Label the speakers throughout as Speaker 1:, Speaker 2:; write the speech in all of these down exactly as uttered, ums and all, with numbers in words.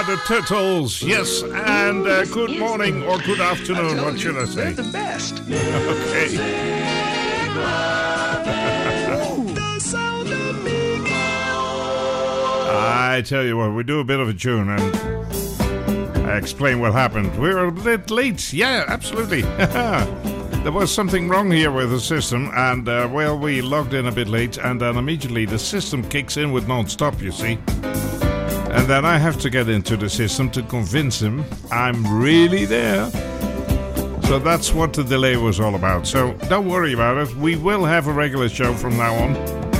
Speaker 1: are the Turtles, yes, and uh, good morning or good afternoon, what should I say?
Speaker 2: They're the best.
Speaker 1: Okay. I tell you what, we do a bit of a tune and I explain what happened. We're a bit late, yeah, absolutely. There was something wrong here with the system, and, uh, well, we logged in a bit late, and then immediately the system kicks in with non-stop, you see. And then I have to get into the system to convince him I'm really there. So that's what the delay was all about. So don't worry about it. We will have a regular show from now on.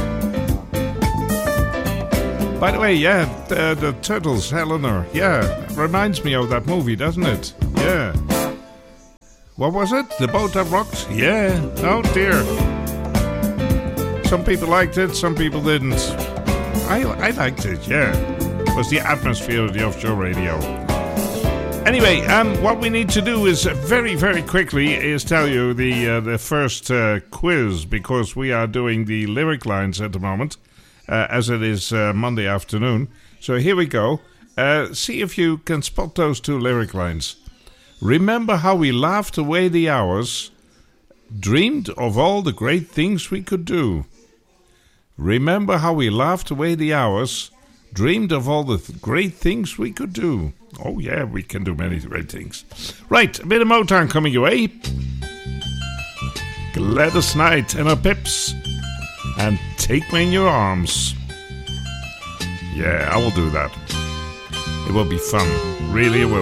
Speaker 1: By the way, yeah, the, the Turtles, Eleanor, yeah, reminds me of that movie, doesn't it? Yeah. What was it? The Boat That Rocked? Yeah. Oh, dear. Some people liked it, some people didn't. I, I liked it, yeah. It was the atmosphere of the offshore radio. Anyway, um, what we need to do is uh, very, very quickly is tell you the, uh, the first uh, quiz, because we are doing the lyric lines at the moment, uh, as it is uh, Monday afternoon. So here we go. Uh, see if you can spot those two lyric lines. Remember how we laughed away the hours, dreamed of all the great things we could do. Remember how we laughed away the hours, dreamed of all the th- great things we could do. Oh yeah, we can do many great things. Right, a bit of Motown coming your way. Gladys Knight and her Pips. And Take Me in Your Arms. Yeah, I will do that. It will be fun. Really it will.